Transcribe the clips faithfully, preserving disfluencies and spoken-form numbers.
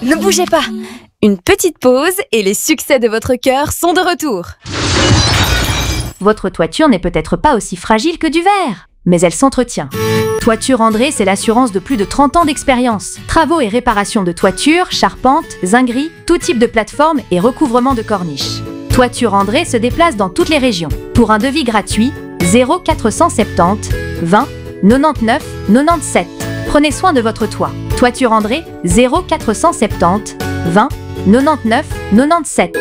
ne bougez pas. Une petite pause et les succès de votre cœur sont de retour. Votre toiture n'est peut-être pas aussi fragile que du verre, mais elle s'entretient. Toiture André, c'est l'assurance de plus de trente ans d'expérience. Travaux et réparations de toiture, charpentes, zingueries, tout type de plateforme et recouvrement de corniche. Toiture André se déplace dans toutes les régions. Pour un devis gratuit, zéro quatre cent soixante-dix vingt quatre-vingt-neuf quatre-vingt-dix-sept. Prenez soin de votre toit. Toiture André, zéro quatre cent soixante-dix vingt quatre-vingt-neuf quatre-vingt-dix-sept.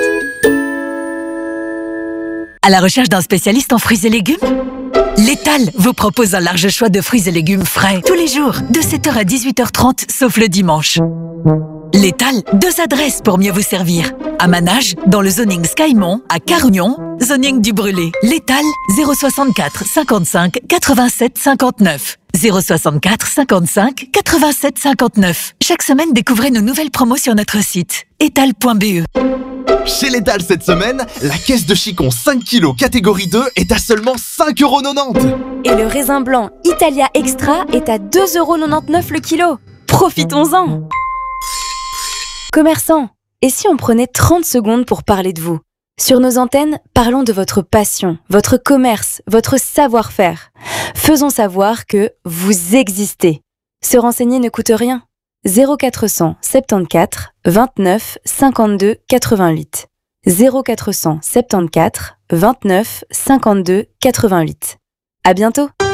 À la recherche d'un spécialiste en fruits et légumes ? L'Étal vous propose un large choix de fruits et légumes frais tous les jours, de sept heures à dix-huit heures trente, sauf le dimanche. L'Étal, deux adresses pour mieux vous servir. À Manage, dans le zoning Skymont, à Carignon, zoning du Brûlé. L'Étal, zéro soixante-quatre cinquante-cinq quatre-vingt-sept cinquante-neuf. zéro soixante-quatre cinquante-cinq quatre-vingt-sept cinquante-neuf. Chaque semaine, découvrez nos nouvelles promos sur notre site étal point b e. Chez L'Étal cette semaine, la caisse de chicon cinq kilos catégorie deux est à seulement cinq euros quatre-vingt-dix. Et le raisin blanc Italia Extra est à deux euros quatre-vingt-dix le kilo. Profitons-en! Commerçants, et si on prenait trente secondes pour parler de vous ? Sur nos antennes, parlons de votre passion, votre commerce, votre savoir-faire. Faisons savoir que vous existez. Se renseigner ne coûte rien. zéro quatre cent soixante-quatorze vingt-neuf cinquante-deux quatre-vingt-huit. zéro quatre cent soixante-quatorze vingt-neuf cinquante-deux quatre-vingt-huit. À bientôt!